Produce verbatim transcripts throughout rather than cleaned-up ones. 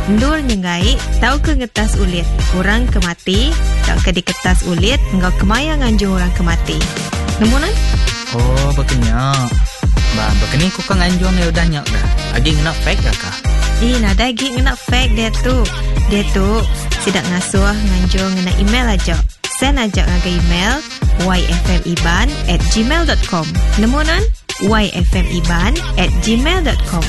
Ndur nyengai, tau ke ngetas ulit. Orang kemati, tak ke di kertas ulit, engkau kemaya nganjung orang kemati. Nemunan? Oh, begini. Bah, begini kau kan nganjung ni udah nyak dah. Agi kena fake dah kah? Eh, nada lagi kena fake dia tu. Dia tu, sidak ngasuh nganjung ngena email aja. Send aja ngaga email y f m iban at gmail dot com. Nemunan? y f m iban at gmail dot com.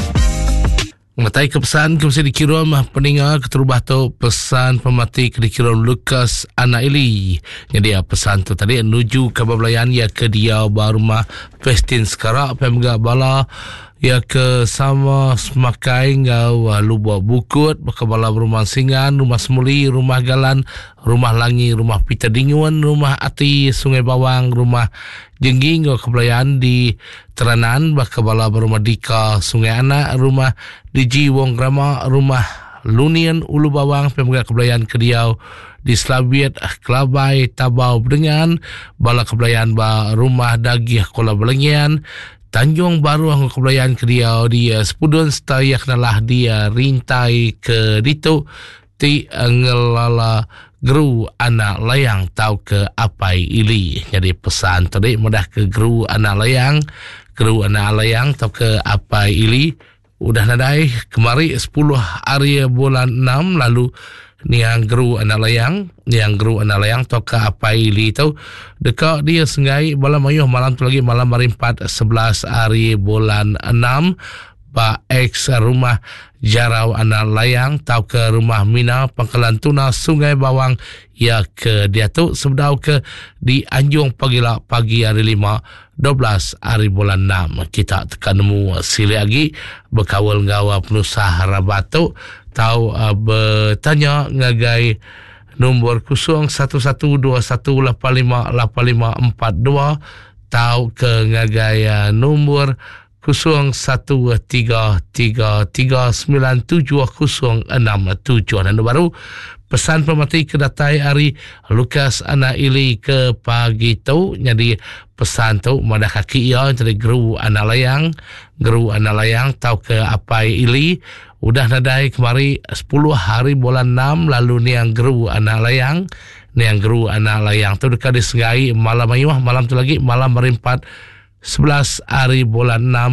Mengatai ke pesan ke mesti dikirim peninga keterubah tu pesan pemati ke dikirim Lukas anak Ili. Jadi pesan tu tadi menuju ke bablayan ya ke dia rumah Festin sekarang apa yang bala ya ke sama semakai ngau lubuk bukut bakabala rumah singan, rumah semuli, rumah galan, rumah langi, rumah pita dinguan, rumah ati sungai bawang, rumah jenggi ngau kebelayan di Teranan bakabala rumah dika sungai anak, rumah Diji Wong Rama, rumah Lunian Ulu Bawang pemegang kebelayan Kediau di Slabiat Kelabai Tabau Bedengan bala kebelayan ba rumah Dagih Kola Belengian Tanjung Baru ang kebelayan Kediau dia sepudun setayak nalah dia rintai ke ditu ti ngelala geru anak layang tau ke apai ili. Jadi pesan tadi mudah ke geru anak layang, geru anak layang tau ke apai ili. Udah nadai kemari sepuluh hari bulan enam lalu ni yang geru anak layang, ni yang geru anak layang tau ke apai ili tau. Dekat dia sengai malam ayuh malam tu lagi malam hari empat sebelas hari bulan enam ba ex rumah Jarau anak layang tau ke rumah Mina Pangkalan Tuna Sungai Bawang ya ke dia tu sebedau ke di Anjung pagila pagi hari lima dua belas hari bulan enam kita tekan nemu sili lagi berkawal ngawa penusah Rabatu tau uh, bertanya ngagai nombor kosong satu satu dua satu lapan lima lapan lima empat dua tau ke ngagai uh, nombor kosong satu tiga tiga tiga sembilan tujuh kosong enam tujuh dan baru pesan pemati kedatai hari Lukas anak Ili ke pagi tu. Jadi pesan tu madah kaki ya dari geru anak layang, geru anak layang tau ke apai Ili udah nadai kemari sepuluh hari bulan enam lalu ni yang geru anak layang, ni yang geru anak layang tu dekat disengai malam ayuh malam tu lagi malam hari empat sebelas hari bulan enam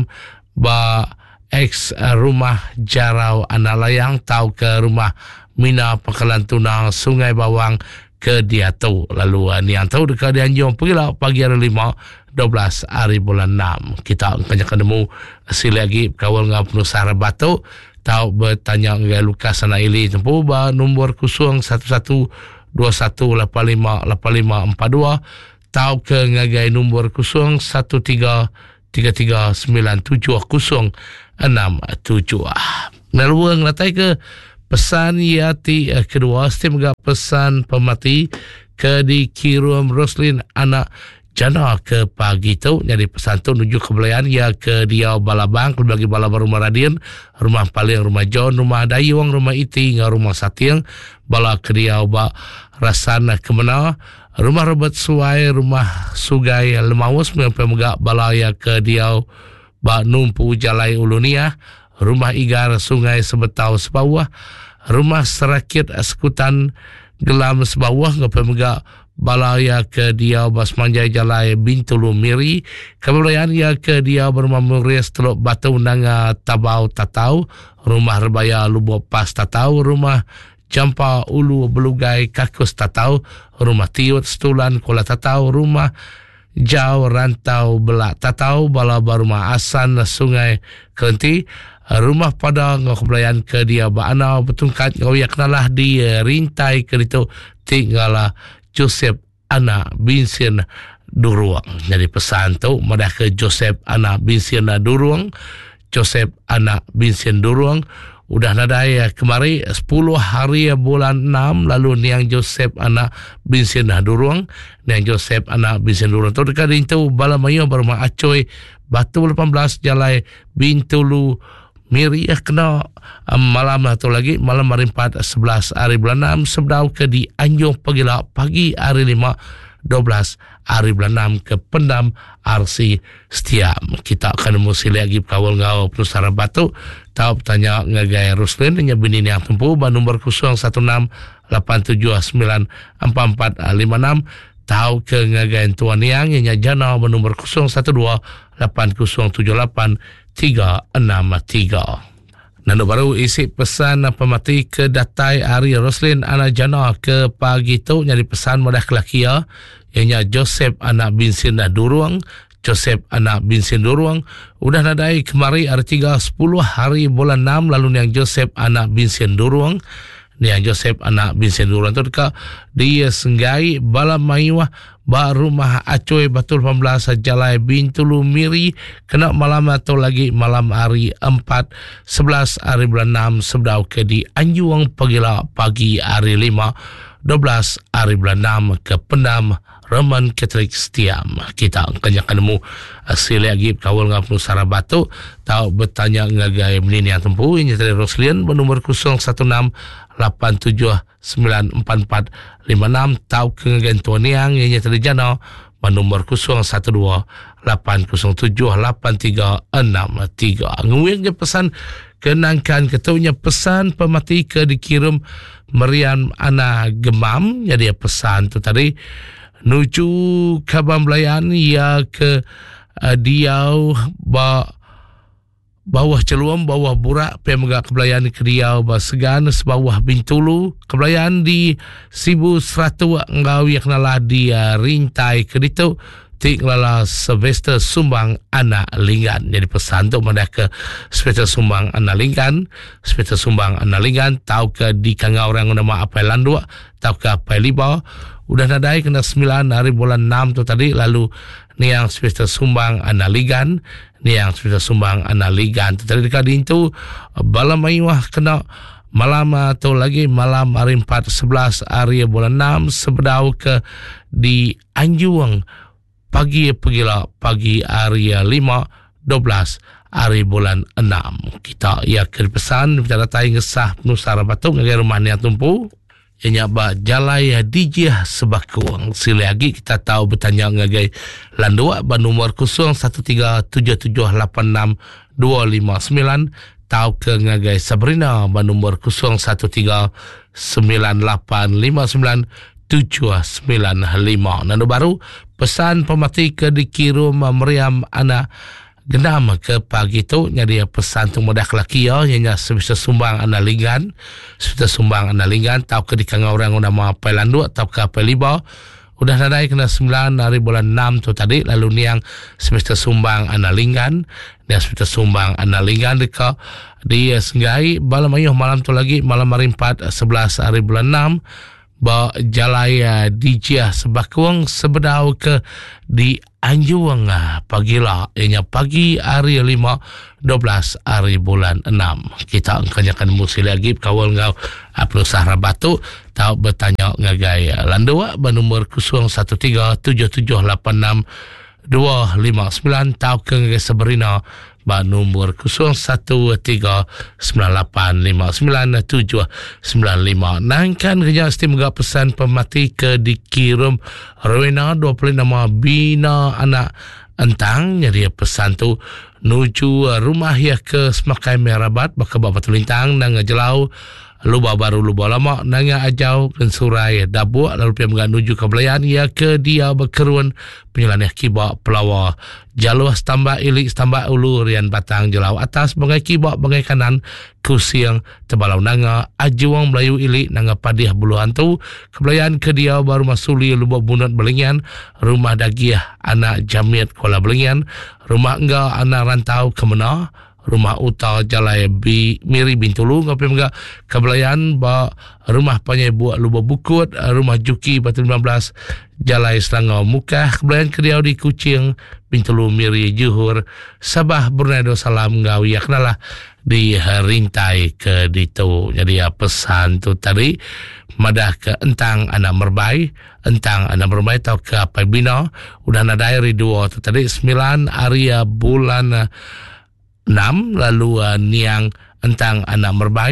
ba ex rumah Jarau anak layang tau ke rumah Mina Pangkalan Tuna Sungai Bawang ke dia tu lalu ni yang tahu dekat di Anjung pergilah pagi hari lima dua belas hari bulan enam kita akan ketemu sili lagi kawal dengan penusah Batu tau bertanya dengan Lukas anak Ili tempuh ba nombor kosong satu satu dua satu lapan lima lapan lima empat dua tau ke ngagai nombor kosong satu tiga tiga tiga sembilan tujuh kosong enam tujuh. Meluang latai ke pesan yati kedua setiap megak pesan pemati ke dikirim Roslin anak jana ke pagi tu. Jadi pesan tu menuju kebelayan ya ke dia balabang bagi balabang rumah Radin, rumah Paling, rumah John, rumah Dayung, rumah Iti hingga rumah Satiang bala ke dia ba rasana kemana rumah Robert Suai, rumah Sugai Lemawus mengampai megak balaya ke dia ba numpu Jalai Ulunia, rumah Igar Sungai Sebetau Sebawah, rumah Serakit Sekutan Gelam Sebawah mengampai megak balaya ke dia Bas Manjai Jalai Bintulu Miri, kebelayaan ya ke dia berumah Muris Teluk Batu Nanga Tabau Tatau, rumah Rebaya Lubuk Pas Tatau, rumah Jampa Ulu Belugai Kakus Tatau, rumah Tiut Setulan Kuala Tatau, rumah Jau Rantau Belak Tatau, bala rumah Asan Sungai Kelenti, rumah Padang kebelayaan ke dia Baana Betungkat ngoyak nalah di rintai ke itu tinggalah Joseph anak Binsin Duruang. Jadi pesan tu madah ke Joseph anak Binsin Duruang, Joseph anak Binsin Duruang udah nadai kemari sepuluh hari bulan enam lalu niang Joseph anak Binsin Duruang, niang Joseph anak Binsin Duruang tu dekat itu balamayo berumah Acoy Batu lapan belas Jalai Bintulu Miri ya kena um, malam atau lagi malam hari empat sebelas hari bulan enam sebedau ke di Anjung pagi lah pagi hari lima dua belas hari bulan enam ke Pendam R C Setiap. Kita akan mesti lagi kawal ngau Penusara Batu. Tahu bertanya ngagai Roslin nya bini yang tempuh ba nombor kosong satu enam lapan tujuh sembilan empat empat lima enam. Tahu ke ngagai Tuan Yang nya jana ba nombor kosong satu dua lapan kosong tujuh lapan tiga enam tiga. Nando baru isi pesan pemati ke datai Ari Roslin anak jana ke pagi tu nyari pesan mudah kelakia ianya Joseph anak Binsin dah Duruang. Joseph anak Binsin Duruang udah nadai kemari hari tiga sepuluh hari bulan enam lalu yang Joseph anak Binsin Duruang ni yang Joseph anak Binsin Duruang tu dekat dia senggai bala maiwah ba rumah Acoy Batul lapan belas Jalai Bintulu Miri kena malam atau lagi malam hari empat sebelas hari bulan enam sebdau ke di Anjuang pagila pagi hari lima dua belas hari bulan enam ke Pendam Roman Katolik Setiam. Kita akan nemu hasil lagi kawal dengan Penusara Batu. Tahu bertanya ngagai menini yang tempuh ini dari Roslin bernomor kosong satu enam lapan tujuh sembilan empat empat lima enam. Tahu ke ngagai Tuan Yang ini dari jana bernomor kosong satu dua lapan kosong tujuh lapan tiga enam tiga. Nguing pesan kenangkan ketuanya pesan pemati ke dikirim Meriam Ana Gemam. Jadi pesan tu tadi nuju Kabam Belayan ya ke uh, Diau ba bawah Celuam bawah Burak pemega Kebelayan ke Diau ba Segan sebawah Bintulu Kebelayan di Sibu Seratu ngau yak nalah di uh, Rintai ke ditu tik lala Sylvester Sumbang anak Linggan. Jadi pesan tu mana ke Sylvester Sumbang anak Linggan. Sylvester Sumbang anak Linggan tahu ke di kangau orang nama apa landua tahu ke apa liba udah nadai kena sembilan hari bulan enam tu tadi lalu ni yang Sylvester Sumbang anak Linggan ni yang Sylvester Sumbang anak Linggan tu tadi dekat itu balam maiwah kena malam atau lagi malam hari empat sebelas hari bulan enam sebedau ke di Anjuang pagi pagila pagi hari lima dua belas hari bulan enam. Kita ia ke pesan bicara tai ngesah Penusara Batu ngagai rumah ni tumpu ianya ba Jalai D J Sebakuang. Sila lagi kita tahu bertanya ngagai landua ba nomor kosong satu tiga tujuh tujuh lapan enam dua lima sembilan. Tahu ke ngagai Sabrina ba nomor kosong satu tiga sembilan lapan lima sembilan tujuh sembilan lima. Nando baru pesan pemati ke dikirim Meriam anak Gendam ke pagi tu nyari pesan tu mudah kelaki ya ianya sebisa Sumbang anak Linggan. Sebisa Sumbang anak Linggan tahu ke dikangau orang nama apa landu tahu ke apa liba udah nadai kena sembilan hari bulan enam tu tadi lalu ni yang sebisa Sumbang anak Linggan ni sebisa Sumbang anak Linggan dekat di senggai malam ayuh malam tu lagi malam hari empat sebelas hari bulan enam ba Jalai D J Sebakuang sebedau ke di Anjuang pagila ianya pagi hari lima dua belas hari bulan enam. Kita akan musi lagi kawal ngau Penusara Batu tahu bertanya ngagai landua bernomor kosong satu tiga tujuh tujuh lapan enam dua lima sembilan tahu ke ngagai Sabrina ba nombor kosong satu tiga sembilan lapan lima sembilan tujuh sembilan lima. Nangkan kerja istimewa pesan pemati ke dikirim Rowena dua puluh nama Bina anak Entang. Jadi pesan tu nuju rumah ya ke Semakai Merabat baka Batu Lintang nang jelau lubah baru lubah lama nanga ajau dan surai dabu lalu pia menuju ke Belayan ia ke dia berkeruan penyelaneh kibak pelawa jalur stambak ilik stambak ulu rian batang jelau atas bangai kibak bangai kanan kusiang tebalau nanga ajuang Melayu ilik nanga padih buluhan tu ke Belayan ke dia baru masuli lubah bunut Belingian rumah dagiah anak jamiat Kuala Belingian rumah enggak anak rantau ke Mena rumah utah Jalai bi Miri Bintulu ngapi enggak ke Belayan ba rumah panyai buat lubah bukut rumah Juki Batu lima belas Jalai Selangor Mukah ke Belayan ke Diau di Kucing Bintulu Miri Johor Sabah Brunei Darussalam ngau yak nalah di Rintai ke ditu. Jadi ya pesan tu tadi madah ke Entang anak Merbai Entang anak Merbai tau ke apa bina udah nadai ridua tu tadi sembilan hari bulan enam lalu uh, niang Entang anak Merbai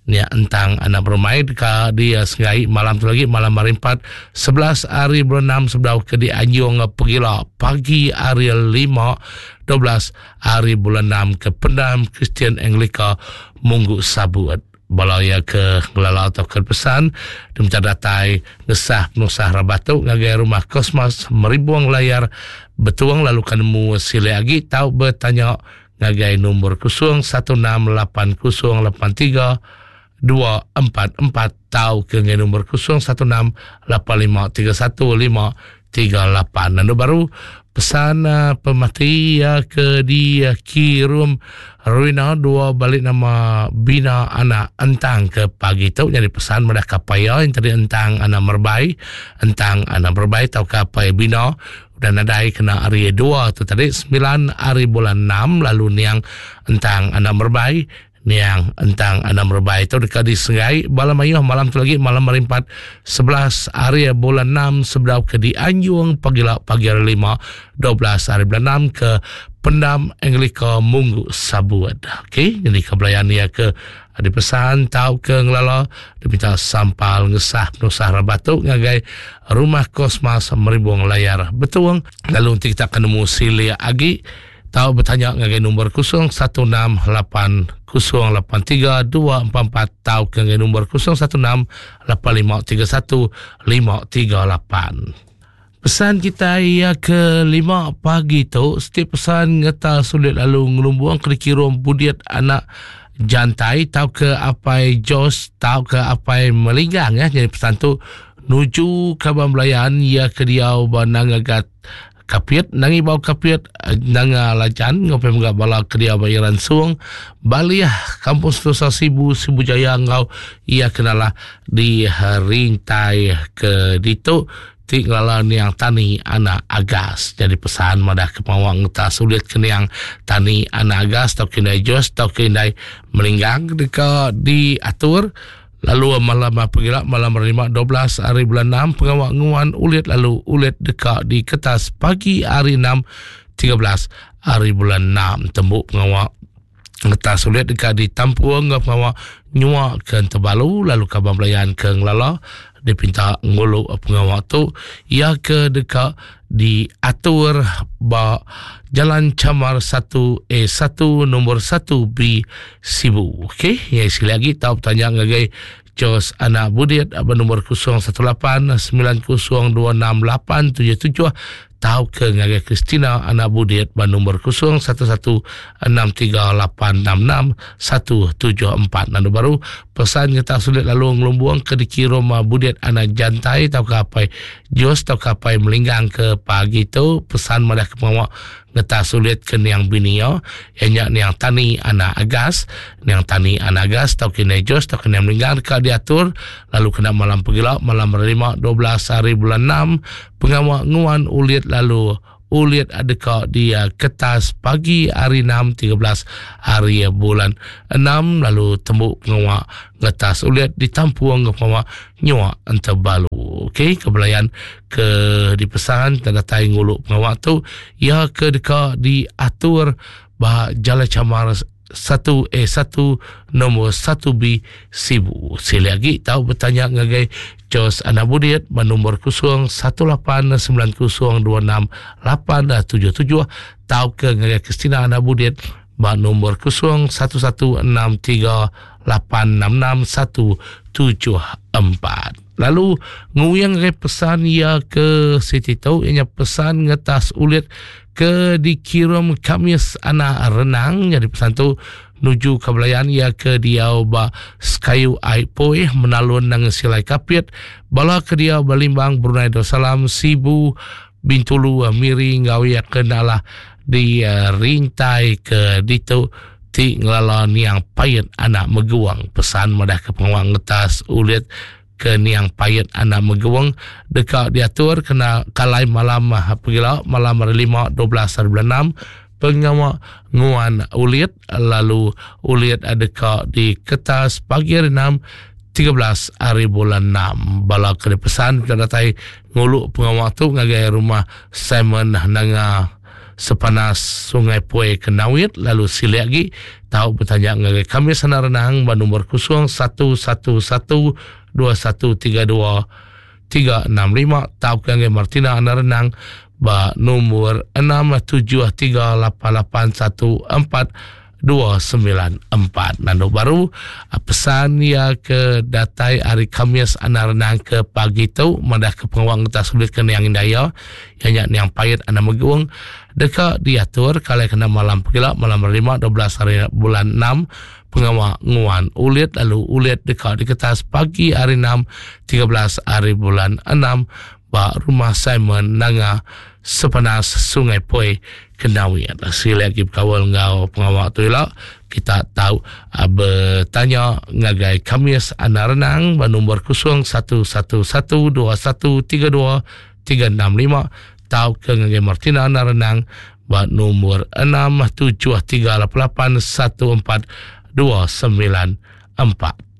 ni entang anak bermain ka dia sengai malam tu lagi malam hari empat sebelas hari bulan enam sebdau ke di Anjung Pegila pagi hari lima dua belas hari bulan enam ke Pendam Kristian Anglika Munggu Sabut balaya ke ngelala atau ke pesan di mencadatai ngesah penusah rabatu ngagai rumah Kosmos meribuang layar betuang lalu kanemu sile agi tau bertanya ngagai nombor kosong satu enam lapan kosong lapan tiga dua empat empat tau ke ngagai nombor kosong satu enam lapan lima tiga satu lima tiga lapan. Dan baru pesan uh, pemati ya ke dia kirim Ruina dua balik nama bina anak entang ke pagi tu jadi pesan mereka kapaya yang tadi entang anak merbai entang anak merbai tau kapai bina dan nadai kena hari dua tu tadi sembilan hari bulan enam lalu niang entang anak merbai niang entang anak merbai tu dekat di Sengai malam ayuh malam tu lagi malam hari empat sebelas hari bulan enam sebelum ke di Anjung pagi pagi hari lima dua belas hari bulan enam ke Pendam Anglika Munggu Sabut. Okey, jadi kebelayan ya ke ada pesan tahu ke ngelala diminta sampal ngesah penusah rabatu ngagai rumah Kosmas meribuang layar betuang lalu nanti kita akan nemu silia agi tahu bertanya ngagai nombor kosong satu enam lapan kosong lapan tiga dua empat empat tahu ke ngagai nombor kosong satu enam lapan lima tiga satu lima tiga lapan. Pesan kita ia ke lima pagi tu setiap pesan ngeta sulit lalu ngelumbuang kira-kira budiat anak jantai tahu ke apai jos tahu ke apai melinggang ya jadi pesan tu nuju kabar belayan ia ke diau banangagat kapiat nangi bau kapiat nanga lajan ngopi mga bala ke diau bayaran suang baliah kampung Setusa Sibu Sibu Jaya ngau ia kenalah di rintai ke ditu tinggalan yang tani anak agas jadi pesan madah kemauan tak sulit kena yang tani anak agas tau kena jos tau kena melinggang dekat diatur lalu malam pergilah malam lima dua belas hari bulan enam pengawak nguan ulit lalu ulit dekat di kertas pagi hari enam tiga belas hari bulan enam tembuk pengawak ngetas ulit dekat di Tampuang pengawak nyuak ke Tebalu lalu kabar belayan ke Ngelala dipinta ngulu pengawak tu ia ke dekat diatur ba Jalan Camar satu A satu nombor satu B Sibu. Okey, ya sekali lagi tahu tanya ngagai Jos anak budiat apa nombor kosong satu lapan sembilan kosong dua enam lapan tujuh tujuh tahu ke ngagai Kristina anak budiat ba nombor kosong satu satu enam tiga lapan enam enam satu tujuh empat. Nanti baru pesan kita sulit lalu ngelumbuang ke dikira ma budiat anak jantai tahu ke apa Jos tahu ke apa melinggang ke pagi tu pesan malah ke pengawak ngeta sulit ke niang binio yang niang tani anak agas niang tani anak agas tau kena jos tau kena melinggang ke diatur lalu kena malam pegila malam lima dua belas hari bulan enam pengawak nguan ulit lalu ulit dekat dia kertas pagi hari enam tiga belas hari bulan enam lalu tembuk pengawak ngetas ulit di Tampuang pengawak nyuak Tebalu. Okey, kebelayan ke dipesan tanda tai nguluk pengawak tu ia ke dekat diatur bah Jalan Camar satu A satu nombor satu B Sibu. Sekali lagi tahu bertanya ngagai Jos anak budiat nombor kosong satu lapan sembilan kosong dua enam lapan tujuh tujuh tahu ke ngagai Kristina anak budiat nombor kosong satu satu enam tiga lapan enam enam satu tujuh empat. Lalu nguyang ke pesan ia ke Siti tahu ianya pesan ngetas ulit ke dikirim Kamis anak renang jadi pesan tu nuju kebelayan ia ke diau ba Skayu Aipoy menalun nang silai kapit bala ke diau balimbang Brunei Darussalam Sibu Bintulu Miri ngawi kenalah di uh, rintai ke ditu ti ngelala niang payet anak meguang pesan madah ke pengawang ngetas ulit ke niang payet anak megewang dekat diatur kena kalai malam pergilah malam lima dua belas hari bulan enam pengawak nguan ulit lalu ulit dekat di kertas pagi hari enam tiga belas hari bulan enam bala ke pesan kita datai nguluk pengawak tu ngagai rumah Simon nanga sepanas Sungai Puai ke Nawit. Lalu sila lagi tahu bertanya ngagai kami sana renang ba nombor kosong satu satu satu dua satu tiga dua tiga enam lima. Tahu ngagai Martina ana renang ba nombor enam tujuh tiga lapan lapan satu empat dua sembilan empat. Nando baru pesan ya ke datai hari Khamis ana renang ke pagi tu madah ke pengawang kita sulit kena yang indaya yang yang payet ana meguang dekat diatur kalau kena malam pegila malam lima dua belas hari bulan enam pengawang nguan ulit lalu ulit dekat di kertas pagi hari enam tiga belas hari bulan enam ba rumah Simon nanga sepanas Sungai Puai ke Nawit. Sila lagi kawal ngau pengawal tu lah kita tahu uh, bertanya ngagai Khamis ana renang ba nombor kosong satu satu satu dua satu tiga dua tiga enam lima. Tahu ke ngagai Martina ana renang ba nombor enam tujuh tiga lapan lapan satu empat dua sembilan empat.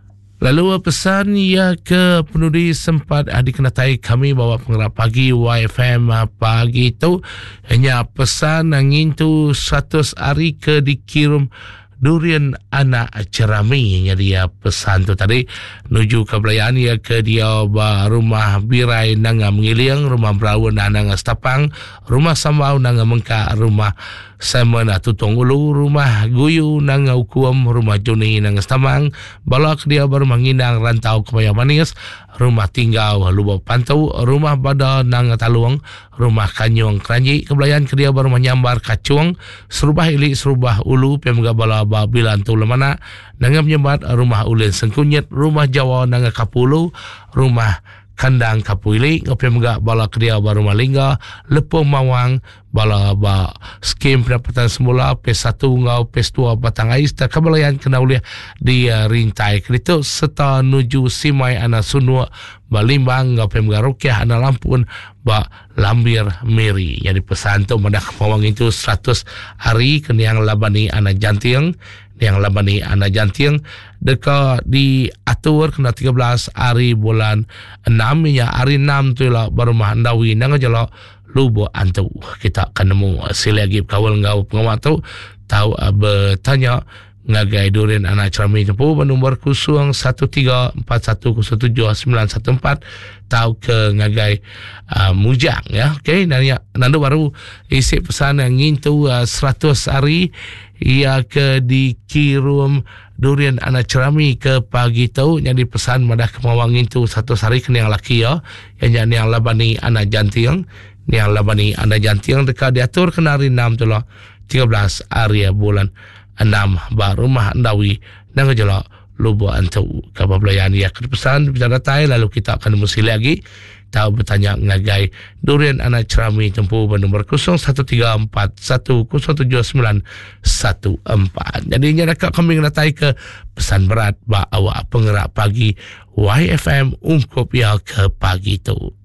Lalu pesan ya ke penudi sempat dikenatai kami bawa pengerak pagi Y F M pagi itu hanya pesan angin tu seratus hari ke dikirim durian anak cerami. Jadi ya pesan tu tadi nuju ke belayaan ya ke dia ba rumah birai nanga mengiling, rumah berawan nanga setapang, rumah sambau nanga mengka, rumah Simon tutong ulu, rumah guyu nanga ukuam, rumah Joni nanga setamang, balak dia baru menginang rantau ke Payah Manis, rumah tinggal lubuk pantau, rumah bada nanga taluang, rumah kanyong keranji kebelayaan ke dia baru menyambar kacuang, serubah ili serubah ulu pemga bala babilan tu lemana nanga menyebat rumah ulin sengkunyet, rumah Jawa nanga kapulu, rumah kandang kapuili ngopi mga bala kedia baru malingga lepung mawang bala ba skim pendapatan semula P satu ngau P dua batang ais tak kabalayan kena oleh di uh, rintai krito serta nuju simai ana sunua balimbang ngopi mga rukyah ana lampun ba lambir meri. Jadi pesan tu mendak mawang itu seratus hari kena yang labani ana jantiang yang labani anak janting dekat diatur kena tiga belas hari bulan enam ya hari enam tu lah baru mahandawi nang jalo lubo antu kita akan nemu sila lagi kawal ngau pengawal tu tahu uh, bertanya ngagai durian anak cerami tempu nombor kosong satu tiga empat satu kosong tujuh sembilan satu empat tahu ke ngagai uh, mujang ya. Okey nanya nandu baru isi pesan yang ngintu uh, seratus hari ia ke dikirim durian anak cerami ke pagi tu jadi pesan madah kemawang itu satu hari kena yang laki ya yang yang labani anak jantiang yang labani anak jantiang dekat diatur kena hari enam tu lah tiga belas hari bulan enam baru rumah andawi nang jela lubu antu kabablayan ya ke pesan bicara tai lalu kita akan mesti lagi tahu bertanya ngagai durian anak cerami tempuh nombor kosong satu tiga empat satu kosong tujuh sembilan satu empat. Jadi nyadakak kami ngatai ke pesan berat ba awak pengerak pagi Y F M ungkup ya ke pagi tu.